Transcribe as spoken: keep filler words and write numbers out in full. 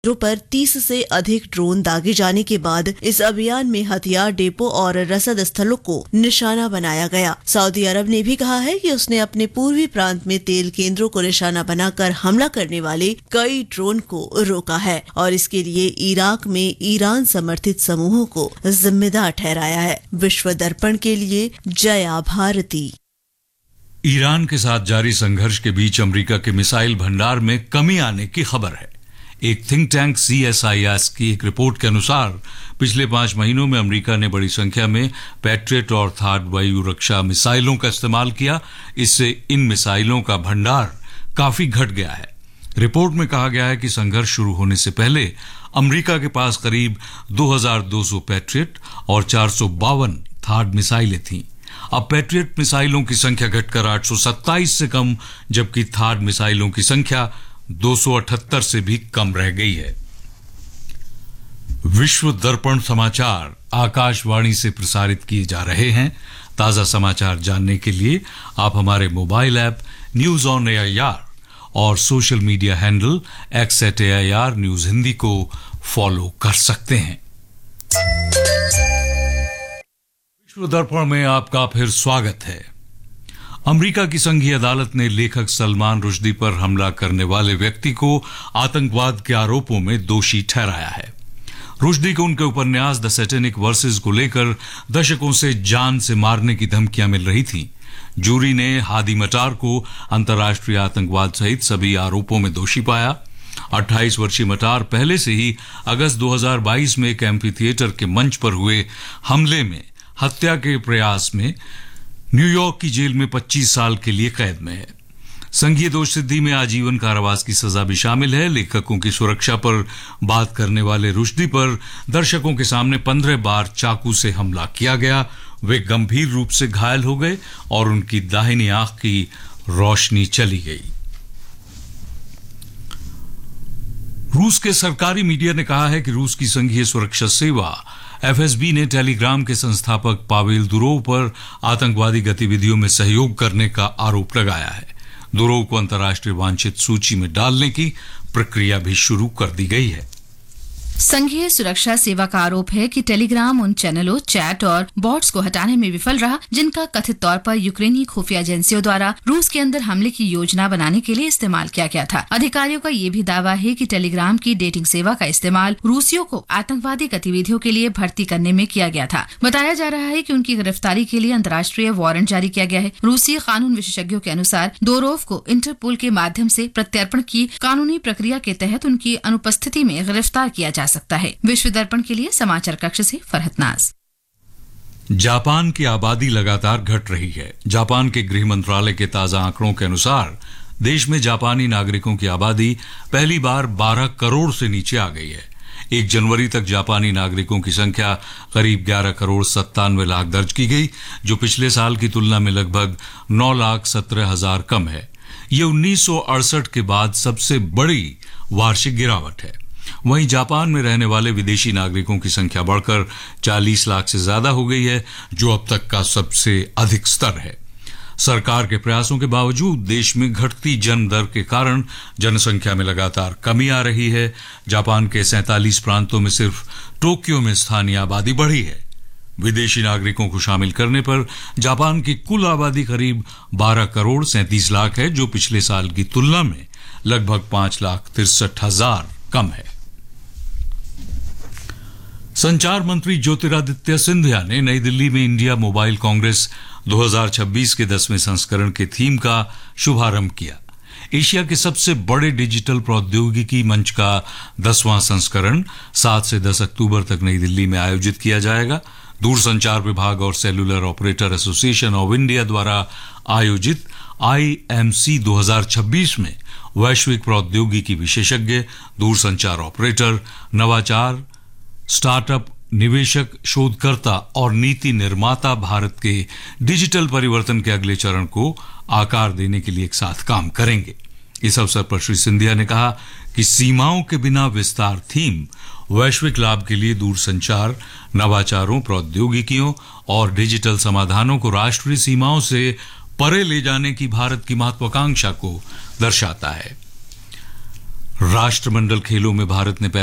पर तीस से अधिक ड्रोन दागे जाने के बाद इस अभियान में हथियार डिपो और रसद स्थलों को निशाना बनाया गया। सऊदी अरब ने भी कहा है कि उसने अपने पूर्वी प्रांत में तेल केंद्रों को निशाना बनाकर हमला करने वाले कई ड्रोन को रोका है और इसके लिए इराक में ईरान समर्थित समूहों को जिम्मेदार ठहराया है। विश्व दर्पण के लिए जया भारती। ईरान के साथ जारी संघर्ष के बीच अमेरिका के मिसाइल भंडार में कमी आने की खबर है। एक think tank C S I S की एक रिपोर्ट के अनुसार पिछले पांच महीनों में अमेरिका ने बड़ी संख्या में पैट्रियट और थार्ड वायु रक्षा मिसाइलों का इस्तेमाल किया। इससे इन मिसाइलों का भंडार काफी घट गया है। रिपोर्ट में कहा गया है कि संघर्ष शुरू होने से पहले अमेरिका के पास करीब दो हज़ार दो सौ पैट्रियट और चार सौ बावन थार्ड मिसाइलें थीं। अब पैट्रियट मिसाइलों की संख्या घटकर आठ सौ सत्ताईस से कम, जबकि थार्ड मिसाइलों की संख्या दो सौ अठहत्तर से भी कम रह गई है। विश्व दर्पण समाचार आकाशवाणी से प्रसारित किए जा रहे हैं। ताजा समाचार जानने के लिए आप हमारे mobile app news on A I R और social media handle x eight A I R news Hindi को फॉलो कर सकते हैं। विश्व दर्पण में आपका फिर स्वागत है। अमेरिका की संघीय अदालत ने लेखक सलमान रुश्दी पर हमला करने वाले व्यक्ति को आतंकवाद के आरोपों में दोषी ठहराया है। रुश्दी को उनके उपन्यास द सैटेनिक वर्सेस को लेकर दशकों से जान से मारने की धमकियां मिल रही थीं। जूरी ने हादी मटार को अंतर्राष्ट्रीय आतंकवाद सहित सभी आरोपों में दोषी पाया। अट्ठाईस वर्षीय मटार पहले से ही अगस्त दो हज़ार बाईस में एक एम्फी थिएटर के मंच पर हुए हमले में हत्या के प्रयास में न्यूयॉर्क की जेल में पच्चीस साल के लिए कैद में है। संघीय दोष सिद्धि में आजीवन कारावास की सजा भी शामिल है। लेखकों की सुरक्षा पर बात करने वाले रुश्दी पर दर्शकों के सामने पंद्रह बार चाकू से हमला किया गया। वे गंभीर रूप से घायल हो गए और उनकी दाहिनी आंख की रोशनी चली गई। रूस के सरकारी मीडिया ने कहा है कि रूस की संघीय सुरक्षा सेवा एफ एस बी ने टेलीग्राम के संस्थापक पावेल दुरोव पर आतंकवादी गतिविधियों में सहयोग करने का आरोप लगाया है। दुरोव को अंतर्राष्ट्रीय वांछित सूची में डालने की प्रक्रिया भी शुरू कर दी गई है। संघीय सुरक्षा सेवा का आरोप है कि टेलीग्राम उन चैनलों, चैट और बॉट्स को हटाने में विफल रहा जिनका कथित तौर पर यूक्रेनी खुफिया एजेंसियों द्वारा रूस के अंदर हमले की योजना बनाने के लिए इस्तेमाल किया गया था। अधिकारियों का ये भी दावा है कि टेलीग्राम की डेटिंग सेवा का इस्तेमाल रूसियों को आतंकवादी गतिविधियों के लिए भर्ती करने में किया गया था। बताया जा रहा है कि उनकी गिरफ्तारी के लिए अंतर्राष्ट्रीय वारंट जारी किया गया है। रूसी कानून विशेषज्ञों के अनुसार दोरोव को इंटरपोल के माध्यम से प्रत्यर्पण की कानूनी प्रक्रिया के तहत उनकी अनुपस्थिति में गिरफ्तार किया जा सकता है। विश्व दर्पण के लिए समाचार कक्ष से फरहत नाज। जापान की आबादी लगातार घट रही है। जापान के गृह मंत्रालय के ताजा आंकड़ों के अनुसार देश में जापानी नागरिकों की आबादी पहली बार बारह करोड़ से नीचे आ गई है। एक जनवरी तक जापानी नागरिकों की संख्या करीब ग्यारह करोड़ सत्तानवे लाख दर्ज की गई, जो पिछले साल की तुलना में लगभग नौ लाख सत्रह हजार कम है। ये उन्नीस सौ अड़सठ के बाद सबसे बड़ी वार्षिक गिरावट है। वहीं जापान में रहने वाले विदेशी नागरिकों की संख्या बढ़कर चालीस लाख से ज्यादा हो गई है, जो अब तक का सबसे अधिक स्तर है। सरकार के प्रयासों के बावजूद देश में घटती जन्म दर के कारण जनसंख्या में लगातार कमी आ रही है। जापान के सैंतालीस प्रांतों में सिर्फ टोक्यो में स्थानीय आबादी बढ़ी है। विदेशी नागरिकों को शामिल करने पर जापान की कुल आबादी करीब बारह करोड़ सैंतीस लाख है, जो पिछले साल की तुलना में लगभग पांच लाख तिरसठ हजार कम है। संचार मंत्री ज्योतिरादित्य सिंधिया ने नई दिल्ली में इंडिया मोबाइल कांग्रेस दो हज़ार छब्बीस के दसवें संस्करण के थीम का शुभारंभ किया। एशिया के सबसे बड़े डिजिटल प्रौद्योगिकी मंच का दसवां संस्करण सात से दस अक्टूबर तक नई दिल्ली में आयोजित किया जाएगा। दूरसंचार विभाग और cellular operator association of India द्वारा आयोजित आई एम सी दो हज़ार छब्बीस में वैश्विक प्रौद्योगिकी विशेषज्ञ, दूरसंचार ऑपरेटर, नवाचार, स्टार्टअप, निवेशक, शोधकर्ता और नीति निर्माता भारत के डिजिटल परिवर्तन के अगले चरण को आकार देने के लिए एक साथ काम करेंगे। इस अवसर पर श्री सिंधिया ने कहा कि सीमाओं के बिना विस्तार थीम वैश्विक लाभ के लिए दूरसंचार, नवाचारों, प्रौद्योगिकियों और डिजिटल समाधानों को राष्ट्रीय सीमाओं से परे ले जाने की भारत की महत्वाकांक्षा को दर्शाता है। राष्ट्रमंडल खेलों में भारत ने